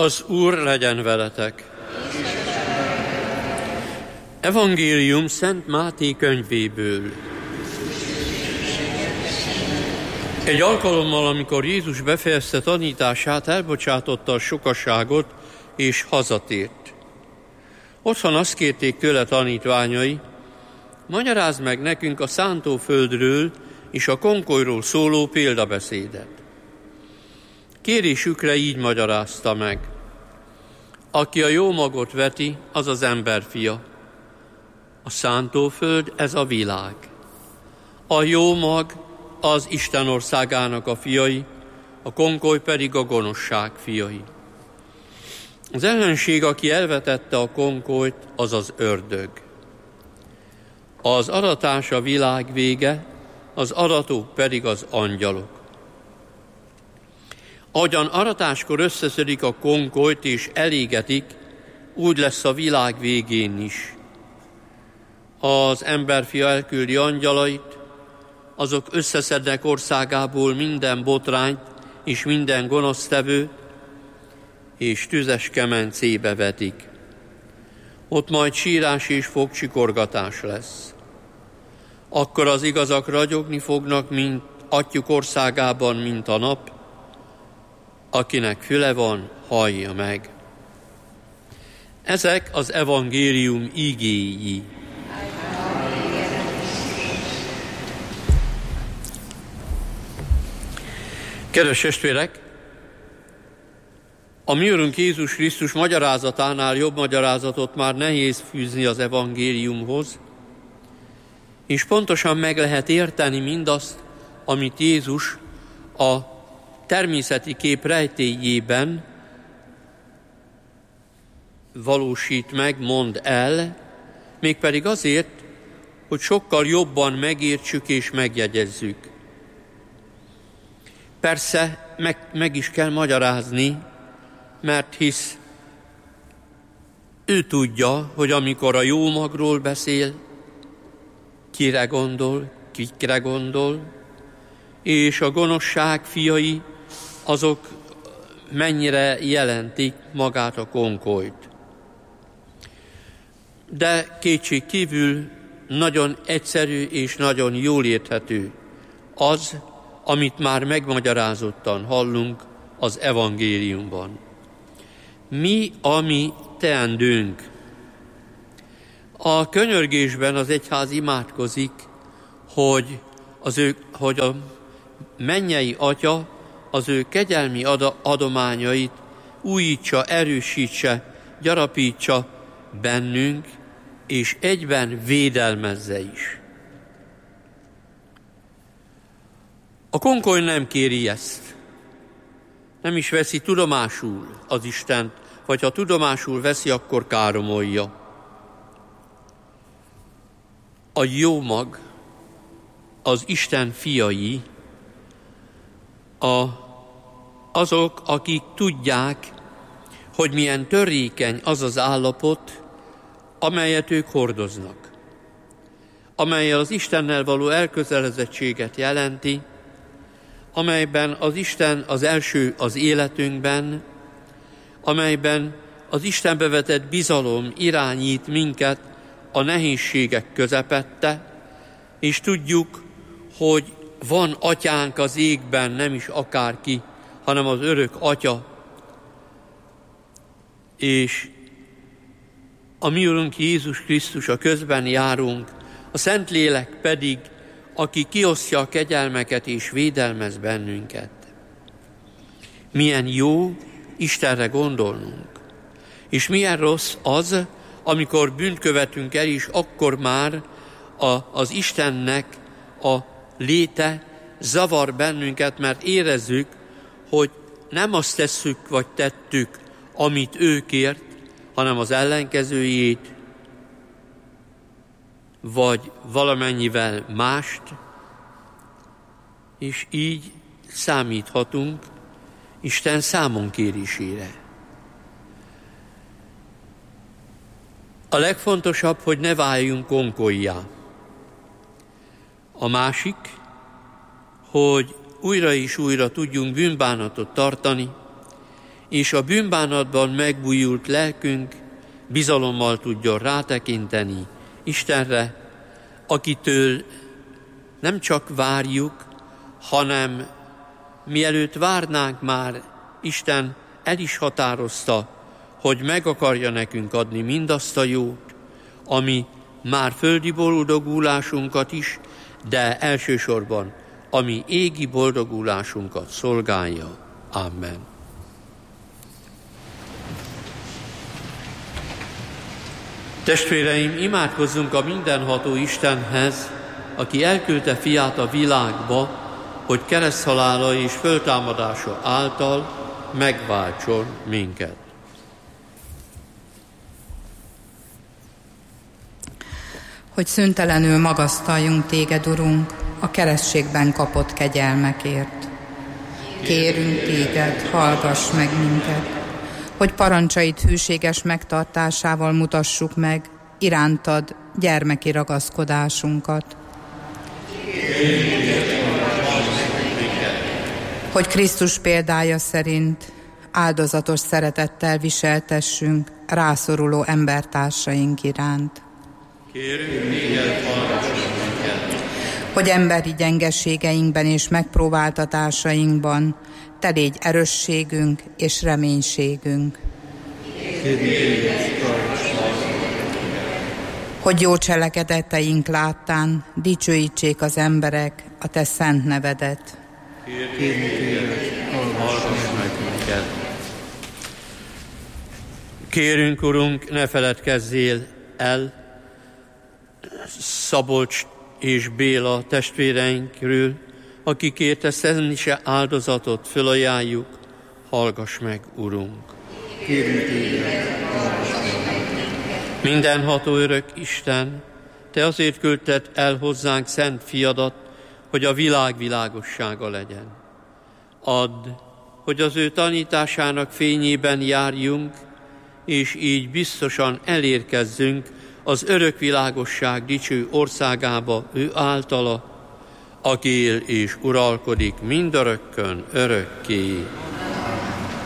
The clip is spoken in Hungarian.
Az Úr legyen veletek! Evangélium Szent Máté könyvéből. Egy alkalommal, amikor Jézus befejezte tanítását, elbocsátotta a sokaságot, és hazatért. Otthon azt kérték tőle tanítványai: magyarázd meg nekünk a szántóföldről és a konkolyról szóló példabeszédet. Kérésükre így magyarázta meg: aki a jó magot veti, az az emberfia. A szántóföld, ez a világ. A jó mag az Isten országának a fiai, a konkoly pedig a gonoszság fiai. Az ellenség, aki elvetette a konkolyt, az az ördög. Az aratás a világ vége, az aratók pedig az angyalok. Ahogyan aratáskor összeszedik a konkolyt és elégetik, úgy lesz a világ végén is. Az emberfia elküldi angyalait, azok összeszednek országából minden botrányt és minden gonosztevőt, és tüzes kemencébe vetik. Ott majd sírás és fogcsikorgatás lesz. Akkor az igazak ragyogni fognak, mint Atyjuk országában, mint a nap. Akinek füle van, hallja meg. Ezek az evangélium igéi. Kedves testvérek, a mi Urunk Jézus Krisztus magyarázatánál jobb magyarázatot már nehéz fűzni az evangéliumhoz, és pontosan meg lehet érteni mindazt, amit Jézus a természeti kép rejtélyében valósít meg, mond el, mégpedig azért, hogy sokkal jobban megértsük és megjegyezzük. Persze meg is kell magyarázni, mert hisz ő tudja, hogy amikor a jó magról beszél, kire gondol, kikre gondol, és a gonoszság fiai, azok mennyire jelentik magát a konkolyt. De kétség kívül nagyon egyszerű és nagyon jól érthető az, amit már megmagyarázottan hallunk az evangéliumban. Mi a mi teendőnk? A könyörgésben az egyház imádkozik, hogy a mennyei Atya az ő kegyelmi adományait újítsa, erősítse, gyarapítsa bennünk, és egyben védelmezze is. A konkoly nem kéri ezt. Nem is veszi tudomásul az Istent, vagy ha tudomásul veszi, akkor káromolja. A jó mag, az Isten fiai, azok, akik tudják, hogy milyen törékeny az az állapot, amelyet ők hordoznak, amellyel az Istennel való elközelezettséget jelenti, amelyben az Isten az első az életünkben, amelyben az Istenbe vetett bizalom irányít minket a nehézségek közepette, és tudjuk, hogy van atyánk az égben, nem is akárki, hanem az örök Atya, és a mi Urunk Jézus Krisztus a közben járunk, a Szentlélek pedig, aki kiosztja a kegyelmeket és védelmez bennünket. Milyen jó Istenre gondolnunk, és milyen rossz az, amikor bűnt követünk el, és akkor már az Istennek a léte zavar bennünket, mert érezzük, hogy nem azt tesszük vagy tettük, amit ő kért, hanem az ellenkezőjét, vagy valamennyivel mást, és így számíthatunk Isten számonkérésére. A legfontosabb, hogy ne váljunk konkollyá. A másik, hogy újra és újra tudjunk bűnbánatot tartani, és a bűnbánatban megbújult lelkünk bizalommal tudjon rátekinteni Istenre, akitől nem csak várjuk, hanem mielőtt várnánk már, Isten el is határozta, hogy meg akarja nekünk adni mindazt a jót, ami már földi boldogulásunkat is, de elsősorban ami égi boldogulásunkat szolgálja. Amen. Testvéreim, imádkozzunk a mindenható Istenhez, aki elküldte fiát a világba, hogy kereszthalála és föltámadása által megváltson minket. Hogy szüntelenül magasztaljunk téged, Urunk, a keresztségben kapott kegyelmekért. Kérünk téged, hallgass meg minket, hogy parancsaid hűséges megtartásával mutassuk meg irántad gyermeki ragaszkodásunkat. Hogy Krisztus példája szerint áldozatos szeretettel viseltessünk rászoruló embertársaink iránt. Kérünk téged, hallgass meg minket. Hogy emberi gyengeségeinkben és megpróbáltatásainkban te légy erősségünk és reménységünk. Hogy jó cselekedeteink láttán dicsőítsék az emberek a te szent nevedet. Kérünk, Urunk, ne feledkezzél el Szabolcs és Béla testvéreinkről, akikért a szentmise áldozatot fölajánljuk, hallgass meg, Urunk. Mindenható örök Isten, te azért küldted el hozzánk szent fiadat, hogy a világ világossága legyen. Add, hogy az ő tanításának fényében járjunk, és így biztosan elérkezzünk az örök világosság dicső országába ő általa, aki él és uralkodik mindörökkön örökké.